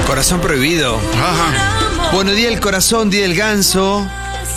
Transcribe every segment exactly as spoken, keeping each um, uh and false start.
Corazón prohibido. Ajá. Bueno, día del corazón, día del ganso.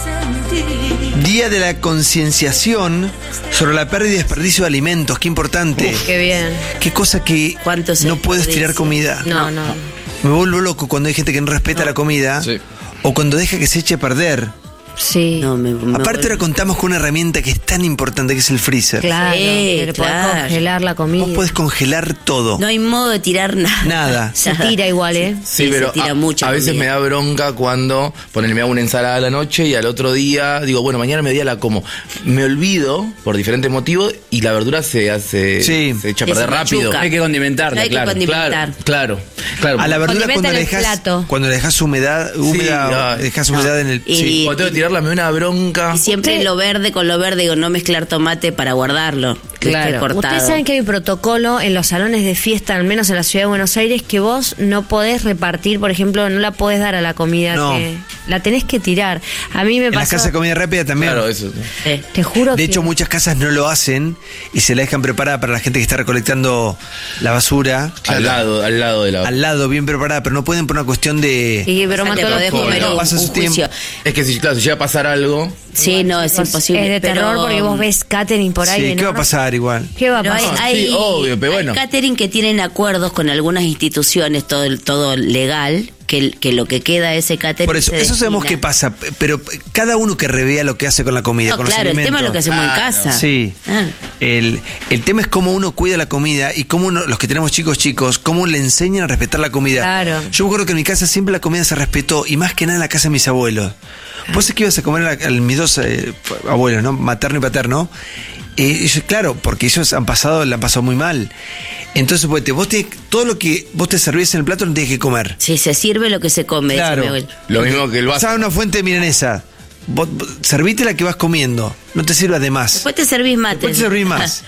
Día de la concienciación sobre la pérdida y desperdicio de alimentos. Qué importante. Uf, qué bien. Qué cosa que ¿Cuánto se no puedes tirar comida. No, no. Me vuelvo loco cuando hay gente que no respeta No. la comida. Sí. O cuando deja que se eche a perder. Sí. No, me, me Aparte ahora contamos con una herramienta que es tan importante, que es el freezer. Claro, Sí, que le podés claro. congelar la comida. Vos podés congelar todo. No hay modo de tirar nada. Nada. Se tira igual, ¿eh? Sí, Sí, pero se tira a, mucha a veces comida. me da bronca cuando, ponele, me hago una ensalada a la noche y al otro día digo, bueno, mañana mediodía la como. Me olvido por diferentes motivos y la verdura se hace, Sí. se echa a Que perder se rápido. machuca. Hay que condimentarla, Hay que claro. condimentar. Claro, claro, claro. A la verdura Condimenta cuando en le el dejas, plato. cuando le dejas humedad, húmeda, ay, dejas no. humedad en el. Y- sí. Cuando tengo que tirarla me da una bronca. Y siempre Usted- lo verde con lo verde, digo, no mezclar tomate para guardarlo. Que Claro. esté cortado. Ustedes saben que hay un protocolo en los salones de fiesta, al menos en la ciudad de Buenos Aires, que vos no podés repartir, por ejemplo, no la podés dar a la comida, No. que la tenés que tirar. A mí me En las pasó, casas de comida rápida también. Claro, eso. Sí. te juro De que hecho, muchas casas no lo hacen y se la dejan preparada para la gente que está recolectando la basura. Al lado, al lado de la. Al lado, bien preparada, pero no pueden por una cuestión de. Sí, pero O sea, te mató podés los comer no, un, pasa un su tiempo. juicio. Es que si, claro, si llega a pasar algo. Sí, no, es imposible. Es de pero- terror porque vos ves catering por ahí. Sí, ¿qué va a enorme. pasar igual? ¿Qué va a Pero hay, pasar? hay, Sí, obvio, pero hay bueno. catering que tienen acuerdos con algunas instituciones, todo, todo legal, que, que lo que queda de ese catering. Por eso, se eso sabemos destina. qué pasa, pero cada uno que revea lo que hace con la comida, No, con claro, los el alimentos. tema es lo que hacemos en Claro. casa. Sí. Ah. El, el tema es cómo uno cuida la comida y cómo uno, los que tenemos chicos chicos, cómo le enseñan a respetar la comida. Claro. Yo me acuerdo que en mi casa siempre la comida se respetó y más que nada en la casa de mis abuelos. Vos es que ibas a comer a, a mis dos eh, abuelos, ¿no? Materno y paterno. Eh, ellos, claro, porque ellos han pasado, la han pasado muy mal. Entonces, pues, te- vos tenés, todo lo que vos te servís en el plato no tenés que comer. Si se sirve lo que se come. dice Claro. mi abuelo. Lo mismo que el vaso. Vas a una fuente de milanesa. Vos, vos, servite la que vas comiendo. No te sirvas de más. Después te servís mate. Después te servís más.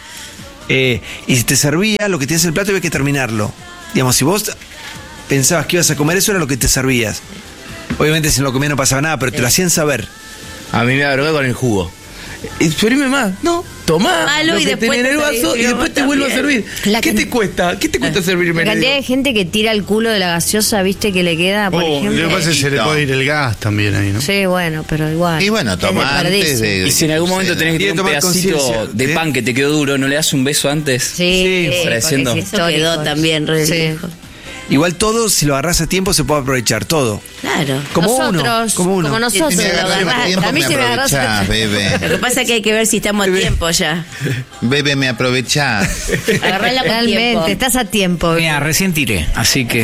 Eh, y si te servía lo que tienes en el plato, había que terminarlo. Digamos, si vos pensabas que ibas a comer eso, era lo que te servías. Obviamente, si no lo comías no pasaba nada, pero te lo hacían saber. A mí me da bronca con el jugo. Eh, Servime más. No, tomá Tomalo lo y que después tenés en el te vaso servís, y después te también. vuelvo a servir. La ¿Qué can- te cuesta? ¿Qué te cuesta servirme? La cantidad de gente que tira el culo de la gaseosa, ¿viste? Que le queda, por Oh, ejemplo. lo que pasa es que se le puede ir el gas también ahí, ¿no? Sí, bueno, pero igual. Y bueno, Es toma antes desperdicio. de... Y si en algún momento tenés que Tiene tener un que tomar pedacito conciencia, de ¿eh? pan que te quedó duro, ¿no le das un beso antes? Sí, Sí, porque pareciendo. es Eso quedó histórico. también re Sí. lejos. Igual todo, si lo agarras a tiempo, se puede aprovechar todo. Claro. Como nosotros, uno. Como uno. como nosotros. Si me lo agarras a agarrás, tiempo, a mí me se me agarras aprovechás, Lo bebé. que pasa es que hay que ver si estamos a tiempo ya. Bebé, me aprovechás. Agarrarla con Realmente, tiempo. estás a tiempo. Mira, recién tiré, así que...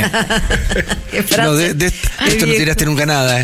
Qué frase. No, de, de- de esto no tiraste nunca nada, ¿eh?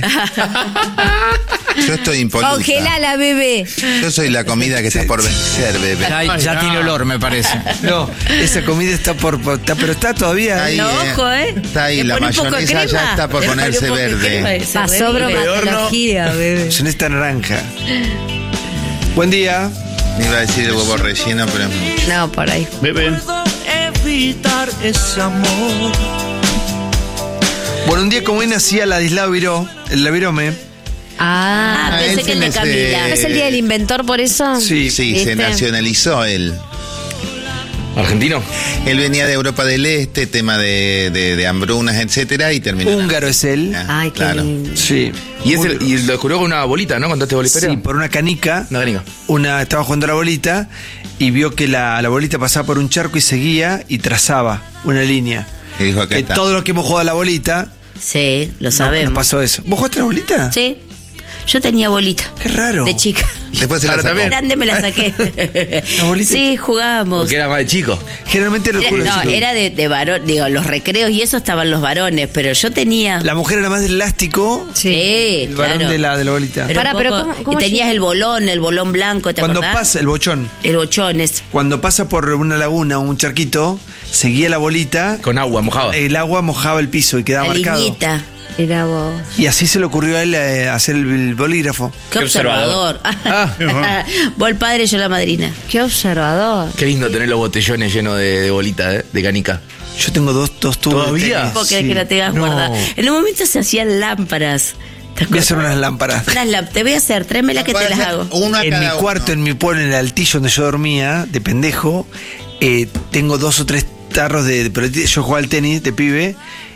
Yo estoy impoluta. Congelala, bebé. Yo soy la comida que está por vencer, bebé. Ya, ya tiene olor, me parece. No, esa comida está por. por- está- pero está todavía. Ahí, No, eh, ojo, ¿eh? Está ahí, Le la pone un poco de mayonesa ya crema. está por Le pone un ponerse poco de crema verde. y se Pasó revive. bromatología, bebé. Son esta naranja. Buen día. Me iba a decir el huevo relleno, pero es mucho. No, por ahí. Bebé. Evitar ese amor. Bueno, un día como hoy nacía Ladislao Viró, el Virome. Ah, Ah, Ah, pensé ese que el de me sé. Camila. ¿es el día del inventor por eso? Sí. Sí, ¿Viste? se nacionalizó él. ¿Argentino? Él venía de Europa del Este, tema de, de, de hambrunas, etcétera, y terminó. Húngaro es él. Ah, Ay, qué claro. lindo. Sí. Y, es el, y lo descubrió con una bolita, ¿no? ¿Contaste bolita? Sí, por una canica. Una canica. Una, estaba jugando a la bolita y vio que la, la bolita pasaba por un charco y seguía y trazaba una línea. Y dijo, acá Que está. todo lo que hemos jugado a la bolita, Sí, lo no, sabemos. nos pasó eso. ¿Vos jugaste a la bolita? Sí. Yo tenía bolita. Qué raro. De chica. Después se la Claro, sacó. también. Grande me la saqué. ¿La bolita? Sí, jugábamos. Porque era más de chico. Generalmente Era- recuerdo no, eso. era de, de varón, digo, los recreos y eso estaban los varones, pero yo tenía. La mujer era más del elástico, Sí, el varón claro. de la, de la bolita. Pero, Pará, un pero poco- ¿cómo- cómo y tenías llega? el bolón, el bolón blanco, ¿te Cuando acordás? pasa el bochón, El bochón es. cuando pasa por una laguna o un charquito, seguía la bolita, Con agua, mojaba. el agua mojaba el piso y quedaba La marcado. liñita. Era vos. Y así se le ocurrió a él eh, hacer el, el bolígrafo. Qué, Qué observador. observador. Vos el padre, yo la madrina. Qué observador. Qué lindo tener los botellones llenos de, de bolita, ¿eh? De canica. Yo tengo dos, dos tubos. ¿Todavía? de tenis, ¿Vos querés sí. que la tengas No. guardada? En un momento se hacían lámparas. ¿Te Voy a hacer acuerdas? unas lámparas. Unas lámparas. Te voy a hacer, tráemela que te las hago. Uno a En mi cada cuarto, uno. en mi pueblo, en el altillo donde yo dormía, de pendejo, eh, tengo dos o tres tarros de, de- pero yo jugaba al tenis de pibe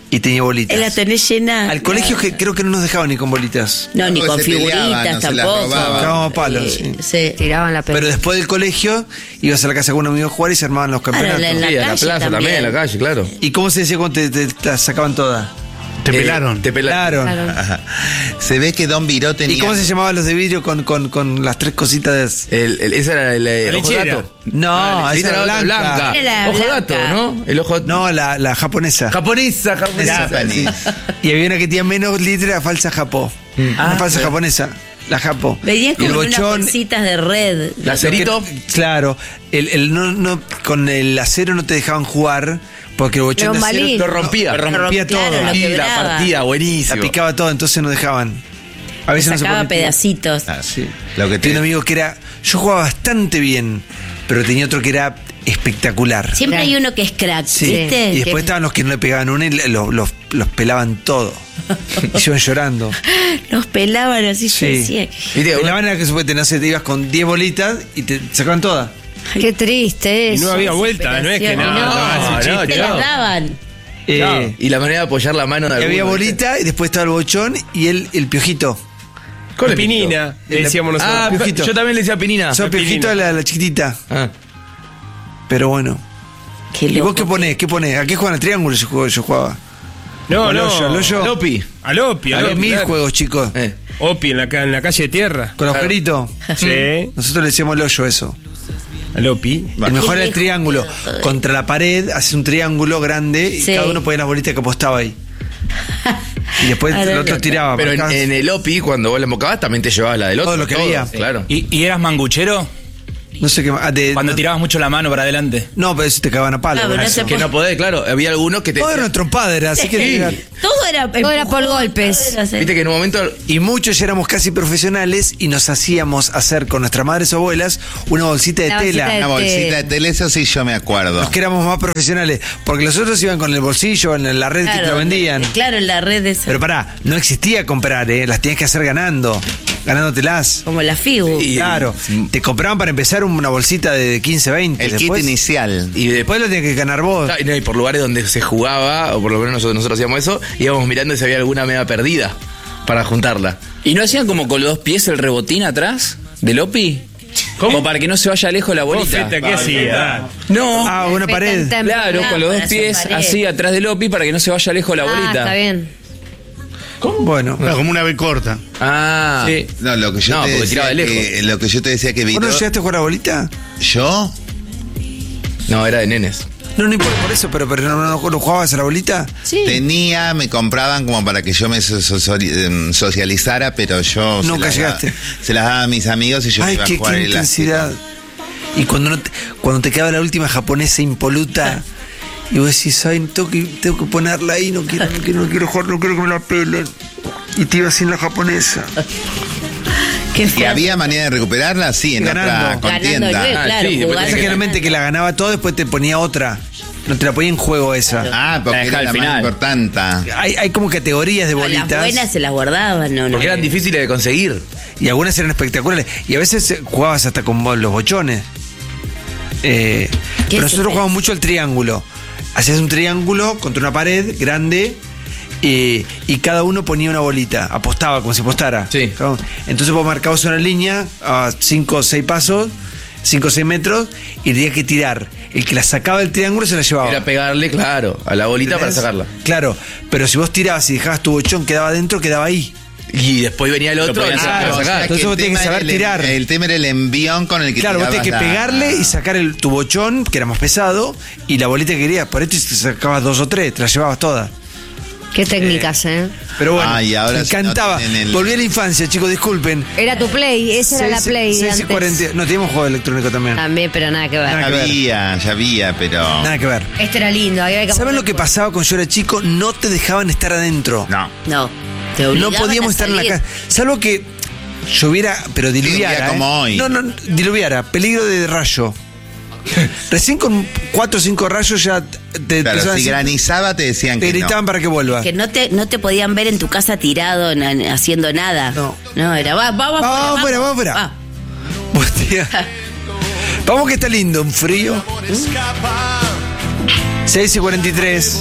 y tenía bolitas. La tenés llena. Al colegio que creo que no nos dejaban ni con bolitas. No, ni No, con se peleaban, figuritas no se las tampoco. robaban. Cagábamos a palos, Sí, sí. sí. Tiraban la pelota. Pero después del colegio ibas a la casa de un amigo a jugar y se armaban los Claro, campeonatos. la- en la Sí, a la calle plaza también, también. en la calle, claro. ¿Y cómo se decía cuando te, te- te la sacaban todas? Te Eh, pelaron. Te pelaron. Claro. Claro. Ajá. Se ve que Don Viró tenía... ¿Y cómo se llamaban los de vidrio con, con, con las tres cositas de... El, el- ese era el, el La ojo lechera. gato. No, Sí, esa era la otra blanca. Era la Ojo blanca. gato, ¿no? El ojo No, la, la japonesa. japonesa, japonesa. Japanese. Y había una que tenía menos litro, la falsa japo. Ah, Una falsa sí. japonesa. La japo. Venían Y el como en unas bochón. bolsitas de red. Lacerito. Claro. El, el no, no, con el acero no te dejaban jugar porque el bochón de acero Trombalín. Lo rompía. Lo rompía Claro, todo. lo Y la quebraba. partida, La buenísimo. picaba todo, entonces no dejaban. A veces no se Sacaba permitía. pedacitos. Ah, Sí. Lo que Tenía un te... amigo que era. Yo jugaba bastante bien, pero tenía otro que era espectacular. Siempre hay uno que es crack, Sí. ¿viste? Y después Que- estaban los que no le pegaban una y los, los, los pelaban todo. Y se iban llorando. Los pelaban así, Sí. yo decía. que- ¿Viste? Pelaban era que supuestamente, no sé, te ibas con diez bolitas y te sacaban todas. Qué triste Y eso. no había vuelta, no es que Superación. no. No, no, no, ese chiste, Te las no. daban. Eh, Claro. Y la manera de apoyar la mano de y había alguno, ¿viste? bolita y después estaba el bochón y el, el piojito. ¿Cuál es Pinina, le decíamos nosotros. Ah, Piojito. yo también le decía pinina. O sea, piojito la, la chiquitita. Ah. Pero bueno. Qué ¿Y loco. vos qué ponés? ¿Qué ponés? ¿A qué juegan al triángulo? Yo, juego- yo jugaba. No, Al no. hoyo, al hoyo. Lopi. Al Opi, al Había Opi, mil claro. juegos, chicos. Eh. Opi en la, ca- en la calle de tierra. Con agujerito. Sí. Nosotros le decíamos el hoyo eso. Al Opi. El mejor era el lejos triángulo. queda todo. Contra la pared, haces un triángulo grande y Sí. cada uno ponía las bolitas que apostaba ahí. Y después Ahora el otro no. tiraba. Pero en, marcabas- en el Opi, cuando vos la embocabas, también te llevabas la del otro. Todo lo que había. Claro. ¿Y, y eras manguchero? No sé qué más. ah, de- Cuando no, tirabas mucho la mano para adelante. no, pero eso te cagaban a palo. Ah, con pero no eso. se Que no podés, claro. Había algunos que te. Todo era una trompada, era así que. Sí. Todo era. Todo era por golpes. Todo era así. Viste que en un momento. Y muchos ya éramos casi profesionales y nos hacíamos hacer con nuestras madres o abuelas una bolsita de La tela. bolsita de- Una bolsita de tele, eso sí yo me acuerdo. Los que éramos más profesionales. Porque los otros iban con el bolsillo en la red que te lo vendían. Claro, en la red de esa. Pero pará, no existía comprar, ¿eh? Las tenías que hacer ganando. Ganándotelas. Como la Figu. Y- Claro. Te compraban para empezar una bolsita de quince, veinte. El después, kit inicial. Y después. después lo tenías que ganar vos. Y no, y por lugares donde se jugaba, o por lo menos nosotros, nosotros hacíamos eso, íbamos mirando si había alguna media perdida para juntarla. ¿Y no hacían como con los dos pies el rebotín atrás del Opi? Como para que no se vaya lejos la Vos, bolita. Feta, ¿qué hacía? No. Ah, una pared. Claro, con los dos para pies hacer pared. así atrás del Opi para que no se vaya lejos la Ah, bolita. está bien. Bueno. Era como una B corta. Ah. Sí. No, lo que yo No, te porque decía tiraba de lejos. que, lo que yo te decía que ¿Vos Vito, no llegaste a jugar a bolita? yo No, era de nenes. No, no importa por eso, pero, pero no, no, no jugabas a la bolita. Sí. tenía, me compraban como para que yo me so- so- so- em, socializara, pero yo se Nunca las daba- llegaste. se las daba a mis amigos y yo Ay, iba qué, a jugar qué el intensidad. Y cuando, no te, cuando te quedaba la última japonesa impoluta, y vos decís, ay, tengo que, tengo que ponerla ahí, no quiero, no quiero, no quiero jugar, no quiero que me la pelen. Y te ibas sin la japonesa. Qué Y feo. había manera de recuperarla, sí, en Ganando. otra contienda. Ganando el Ah, claro, sí, después jugando. Pasa que generalmente que la ganaba todo, después te ponía otra. No te la ponía en juego esa. Ah, porque La dejaba era al la final. más importante. Hay, hay como categorías de No, bolitas. las buenas se las guardaban, no, no. Porque eran difíciles de conseguir. Y algunas eran espectaculares. Y a veces eh, jugabas hasta con bo- los bochones. Eh, ¿Qué pero es nosotros eso? jugábamos mucho el triángulo. Hacías un triángulo contra una pared grande eh, y cada uno ponía una bolita. Apostaba como si apostara. Sí. Entonces vos marcabas una línea a cinco o seis pasos, cinco o seis metros, y tenías que tirar. El que la sacaba del triángulo se la llevaba. Era pegarle, claro, a la bolita para ¿Entendés? sacarla. Claro, pero si vos tirabas y dejabas tu bochón, quedaba adentro, quedaba ahí. Y después venía el otro y podías se sacar. lo O sea, sacaba. Entonces el vos tenés que tema saber era el- tirar. El tema era el envión con el que Claro, vos tenés que tirabas la- pegarle y sacar el, tu bochón, que era más pesado, y la bolita que querías. Por esto te sacabas dos o tres, te las llevabas todas. Qué técnicas, ¿eh? Pero bueno, Ah, y ahora me si no encantaba. tienen el- Volví a la infancia, chicos, disculpen. Era tu play, esa era la Seis- play. seis y antes. cuarenta. No, teníamos juego electrónico también. También, pero nada que ver. Nada Ya que ver. había, ya había, pero. Nada que ver. Este era lindo. Había que ¿Saben lo que pasaba cuando yo era chico? No te dejaban estar adentro. No. No. Te No obligaban podíamos a estar en la salir. casa. Salvo que lloviera, pero diluviara. Diluviera ¿eh? como hoy. No, no, diluviara. Peligro de rayo. Recién con cuatro o cinco rayos ya te, Claro, empezaban a si decir- granizaba te decían te que gritaban no. para que vuelvas. Que no te, no te podían ver en tu casa tirado en- en- haciendo nada. No. No, era, va, vamos, Vamos afuera, vamos afuera. Va. Buen día. Vamos que está lindo, un frío. seis y cuarenta y tres.